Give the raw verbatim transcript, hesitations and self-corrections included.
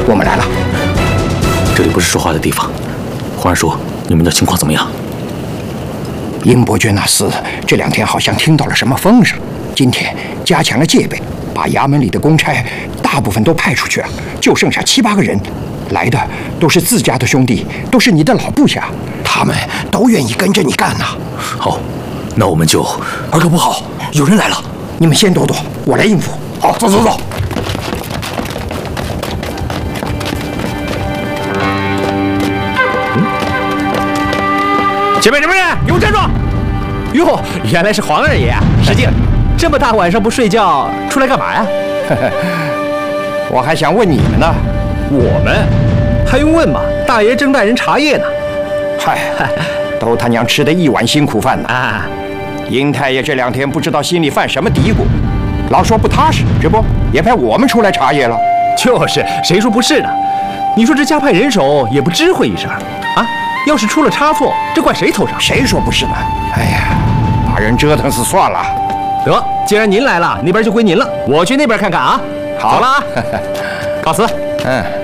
我们来了。 这里不是说话的地方。皇上说，你们的情况怎么样？ 英伯爵那厮这两天好像听到了什么风声，今天加强了戒备，把衙门里的公差大部分都派出去了，就剩下七八个人。来的都是自家的兄弟，都是你的老部下，他们都愿意跟着你干呐。 好，那我们就……二哥不好，有人来了， 你们先躲躲，我来应付。 好，走走走。 嗯，前面什么人？给我站住！哟，原来是皇二爷啊！石敬，这么大晚上不睡觉，出来干嘛呀？ 我还想问你们呢。 我们还用问吗？大爷正带人查夜呢。 嗨，都他娘吃的一碗辛苦饭呢。 啊， 英太爷这两天不知道心里犯什么嘀咕，老说不踏实，这不也派我们出来查夜了？ 就是，谁说不是呢？你说这加派人手也不知会一声啊？要是出了差错，这怪谁头上？ 谁说不是呢？哎呀，把人折腾死算了。 得，既然您来了，那边就归您了，我去那边看看啊。 好走了啊，告辞。 嗯。